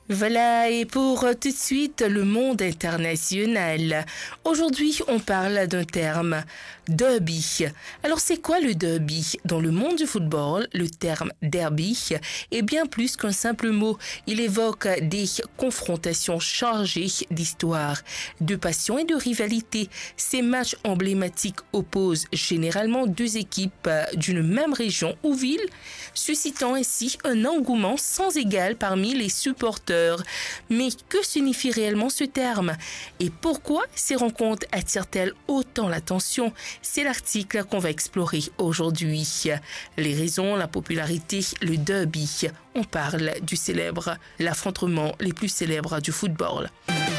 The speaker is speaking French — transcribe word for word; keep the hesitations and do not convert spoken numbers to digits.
Voilà, et pour tout de suite, le monde international. Aujourd'hui, on parle d'un terme, derby. Alors, c'est quoi le derby? Dans le monde du football, le terme derby est bien plus qu'un simple mot. Il évoque des confrontations chargées d'histoire, de passion et de rivalité. Ces matchs emblématiques opposent généralement deux équipes d'une même région ou ville, suscitant ainsi un engouement sans égal parmi les supporters. Mais que signifie réellement ce terme? Et pourquoi ces rencontres attirent-elles autant l'attention? C'est l'article qu'on va explorer aujourd'hui. Les raisons, la popularité, le derby. On parle du célèbre, l'affrontement les plus célèbres du football.